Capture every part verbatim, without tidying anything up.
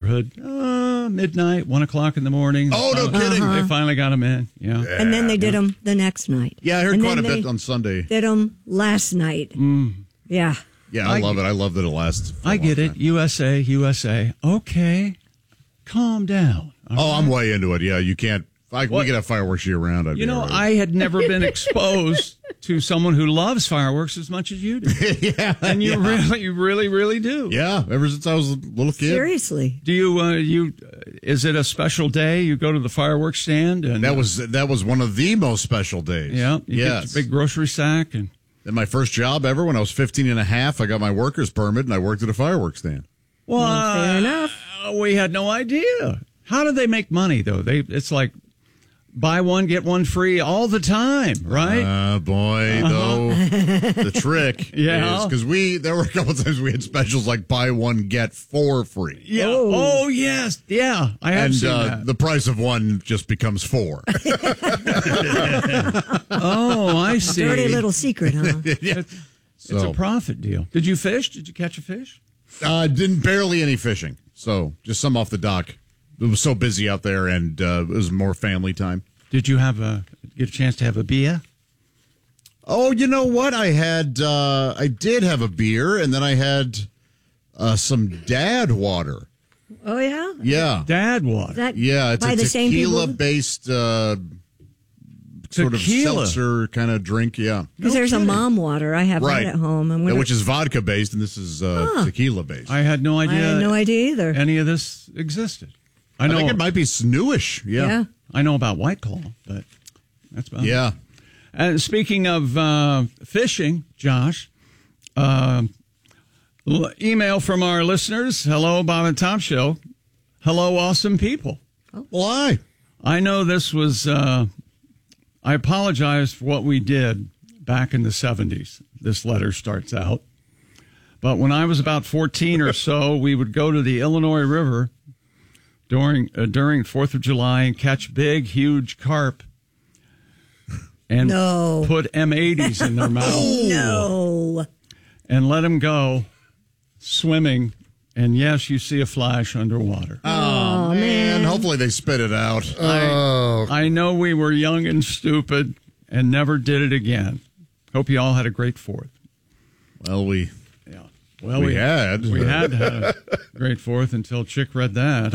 neighborhood. Uh, midnight, one o'clock in the morning. Oh, no uh, kidding. They finally got them in. Yeah. Yeah. And then they did them the next night. Yeah, I heard and quite a then bit on Sunday. Did them last night. Mm. Yeah. Yeah, I, I love it. I love that it lasts. for a I long get it. time. U S A, U S A. Okay. Calm down. All Oh, right? I'm way into it. Yeah, you can't. I, we What? could have fireworks year round. I'd You be know, all right. I had never been exposed to someone who loves fireworks as much as you do. yeah, And you yeah. really, you really, really do. Yeah, ever since I was a little kid. Seriously. Do you, uh, you, is it a special day? You go to the fireworks stand and. That was that was one of the most special days. Yeah. You yes. get your big grocery sack and. And my first job ever when I was fifteen and a half, I got my worker's permit and I worked at a fireworks stand. Well, fair enough. uh, we had no idea. How do they make money though? They, it's like buy one, get one free all the time, right? Uh, boy, though, the trick Yeah. is because we, there were a couple times we had specials like buy one, get four free. yeah. Oh. Oh, yes. Yeah. I have And seen uh, that. the price of one just becomes four. Oh, I see. Dirty little secret, huh? yeah. It's So, a profit deal. Did you fish? Did you catch a fish? uh, didn't barely any fishing. So just some off the dock. It was so busy out there and uh, it was more family time. Did you have a get a chance to have a beer? Oh, you know what? I had, uh, I did have a beer and then I had uh, some dad water. Oh, yeah? Yeah. Dad water. Is that Yeah, it's by a the same people? tequila-based uh, sort of Tequila. seltzer kind of drink. Yeah, Because No there's kidding. a mom water. I have right that at home. I'm Yeah, gonna, which is vodka-based, and this is uh, Huh. tequila-based. I had no I idea. had no idea either. Any of this existed. I I know. think it might be newish. Yeah, yeah. I know about White Claw, but that's about it. yeah. And speaking of uh, fishing, Josh, uh, l- email from our listeners. Hello, Bob and Tom Show. Hello, awesome people. Why? I know this was, uh, I apologize for what we did back in the seventies. This letter starts out. But when I was about fourteen or so, we would go to the Illinois River during uh, during fourth of July and catch big, huge carp and No. put M eighties in their mouth No. and let them go swimming. And yes, you see a flash underwater. Oh, man. Hopefully they spit it out. Oh, I know we were young and stupid and never did it again. Hope you all had a great fourth. well, we Yeah. Well, we had. we had had a great fourth until Chick read that.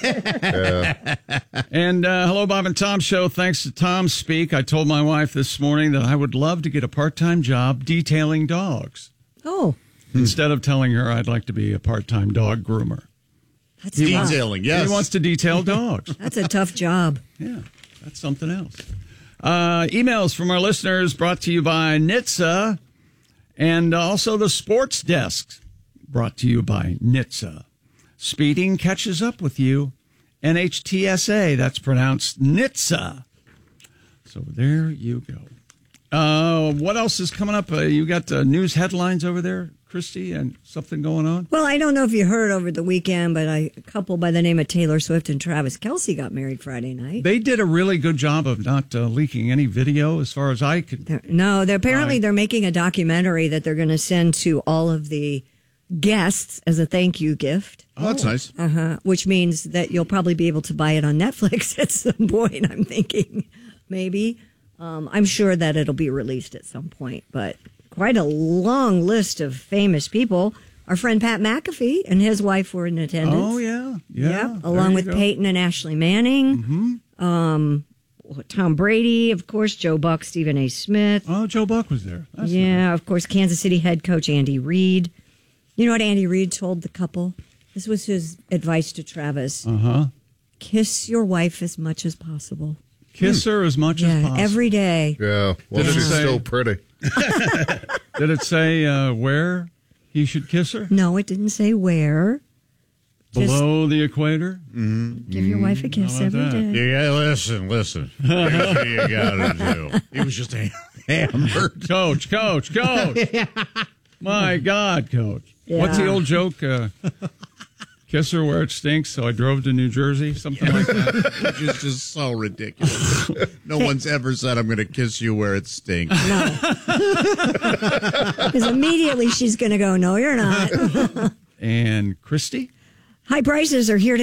And uh, hello, Bob and Tom Show. Thanks to Tom Speak, I told my wife this morning that I would love to get a part-time job detailing dogs Oh, instead of telling her I'd like to be a part-time dog groomer. that's tough. detailing. Yes, He wants to detail dogs. That's a tough job. Yeah, that's something else. Uh, emails from our listeners brought to you by N H T S A and also the Sports Desk brought to you by N H T S A. Speeding catches up with you. N H T S A, that's pronounced N H T S A. So there you go. Uh, what else is coming up? Uh, you got uh, news headlines over there, Christy, and something going on? Well, I don't know if you heard over the weekend, but I, a couple by the name of Taylor Swift and Travis Kelce got married Friday night. They did a really good job of not uh, leaking any video as far as I could. They're, no, they're apparently Right. they're making a documentary that they're going to send to all of the guests as a thank you gift. Oh, that's nice. Uh-huh. Which means that you'll probably be able to buy it on Netflix at some point, I'm thinking. Maybe. Um, I'm sure that it'll be released at some point, but quite a long list of famous people. Our friend Pat McAfee and his wife were in attendance. Oh, yeah. Yeah. Yeah, There along you with go. Peyton and Ashley Manning. Mm-hmm. Um, Tom Brady, of course, Joe Buck, Stephen A. Smith. Oh, Joe Buck was there. That's yeah, of course, Kansas City head coach Andy Reid. You know what Andy Reid told the couple? This was his advice to Travis. Uh huh. Kiss your wife as much as possible. Kiss her as much as Yeah, possible. every day. Yeah, well, Did it she's say- still pretty. Did it say uh, where he should kiss her? No, it didn't say where. Just Below the equator? give your wife a kiss How about every that? day. Yeah, listen, listen. Here's what you gotta do. He was just a hammered. Coach, coach, coach. My God, coach. Yeah. What's the old joke? Uh, kiss her where it stinks, so I drove to New Jersey? Something like that. Which is just so ridiculous. No one's ever said, I'm going to kiss you where it stinks. Because immediately she's going to go, no, you're not. And Christy? High prices are here to